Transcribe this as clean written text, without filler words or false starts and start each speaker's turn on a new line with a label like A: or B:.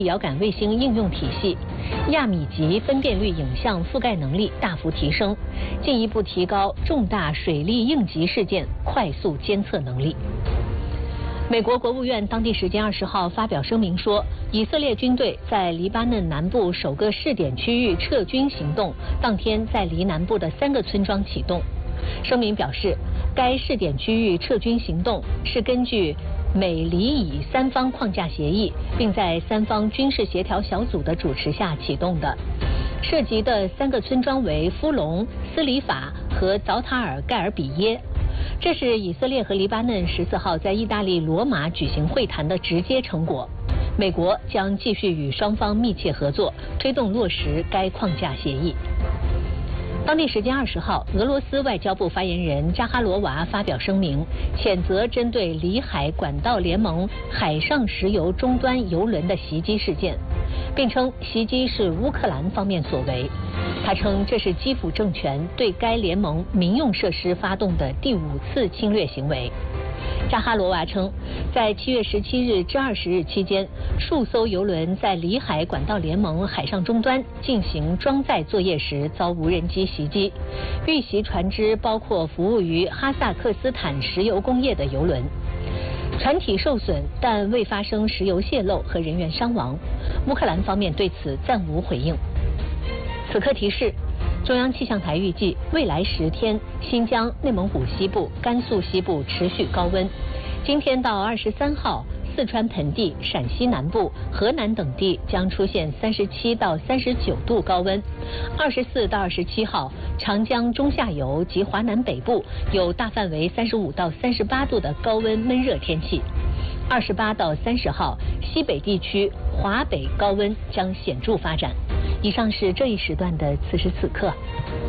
A: 遥感卫星应用体系，亚米级分辨率影像覆盖能力大幅提升，进一步提高重大水利应急事件快速监测能力。美国国务院当地时间20号发表声明说，以色列军队在黎巴嫩南部首个试点区域撤军行动当天在黎南部的3个村庄启动。声明表示，该试点区域撤军行动是根据美黎以3方框架协议，并在3方军事协调小组的主持下启动的。涉及的3个村庄为夫龙、斯里法和早塔尔盖尔比耶。这是以色列和黎巴嫩14号在意大利罗马举行会谈的直接成果。美国将继续与双方密切合作，推动落实该框架协议。当地时间20号，俄罗斯外交部发言人扎哈罗娃发表声明，谴责针对里海管道联盟海上石油终端油轮的袭击事件，并称袭击是乌克兰方面所为。他称这是基辅政权对该联盟民用设施发动的第5次侵略行为。扎哈罗娃称，在7月17日至20日期间，数艘油轮在里海管道联盟海上终端进行装载作业时遭无人机袭击，遇袭船只包括服务于哈萨克斯坦石油工业的油轮。船体受损，但未发生石油泄漏和人员伤亡。乌克兰方面对此暂无回应。此刻提示，中央气象台预计未来10天，新疆、内蒙古西部、甘肃西部持续高温。今天到23号，四川盆地、陕西南部、河南等地将出现37到39度高温。24到27号，长江中下游及华南北部有大范围35到38度的高温闷热天气。28到30号，西北地区、华北高温将显著发展。以上是这一时段的此时此刻。